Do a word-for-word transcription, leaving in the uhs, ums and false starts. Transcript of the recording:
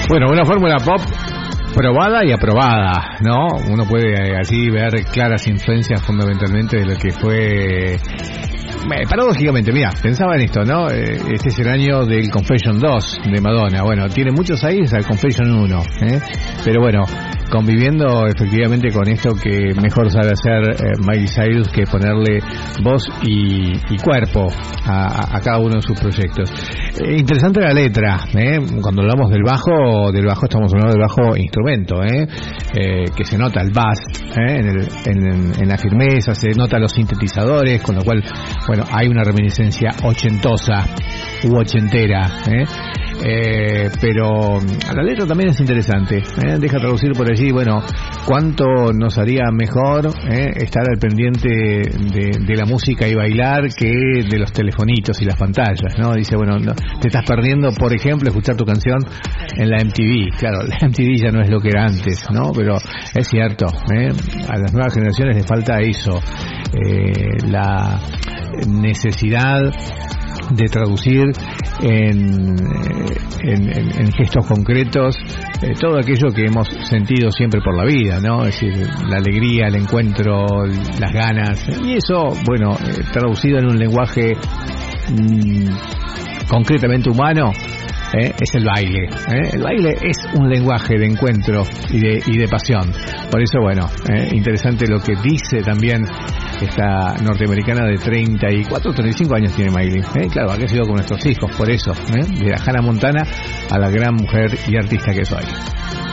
Bueno, una fórmula pop probada y aprobada, ¿no? Uno puede allí ver claras influencias fundamentalmente de lo que fue... Eh, paradójicamente, mira, pensaba en esto, ¿no? Eh, este es el año del Confession dos de Madonna. Bueno, tiene muchos aires al Confession uno, ¿eh? Pero bueno, conviviendo efectivamente con esto que mejor sabe hacer eh, Miley Cyrus, que ponerle voz y, y cuerpo a, a cada uno de sus proyectos. Eh, interesante la letra, ¿eh? Cuando hablamos del bajo, del bajo estamos hablando del bajo instrumento, ¿eh? Eh, que se nota el bass, ¿eh? en, el, en, en la firmeza, se nota los sintetizadores, con lo cual, bueno, hay una reminiscencia ochentosa u ochentera, ¿eh? Eh, pero la letra también es interesante, ¿eh? Deja traducir por allí, bueno, cuánto nos haría mejor ¿eh? estar al pendiente de, de la música y bailar que de los telefonitos y las pantallas, ¿no? Dice, bueno, no, te estás perdiendo, por ejemplo, escuchar tu canción en la M T V. Claro, la M T V ya no es lo que era antes, ¿no? Pero es cierto, ¿eh? A las nuevas generaciones les falta eso, eh, la necesidad de traducir en, en, en, en gestos concretos eh, todo aquello que hemos sentido siempre por la vida, ¿no? Es decir, la alegría, el encuentro, las ganas, y eso, bueno, eh, traducido en un lenguaje mmm, concretamente humano, ¿eh? Es el baile, ¿eh? El baile es un lenguaje de encuentro y de, y de pasión. Por eso, bueno, ¿eh? interesante lo que dice también esta norteamericana de treinta y cuatro, treinta y cinco años tiene Miley, ¿eh? Claro, ha crecido con nuestros hijos, por eso, ¿eh? De la Hannah Montana a la gran mujer y artista que soy.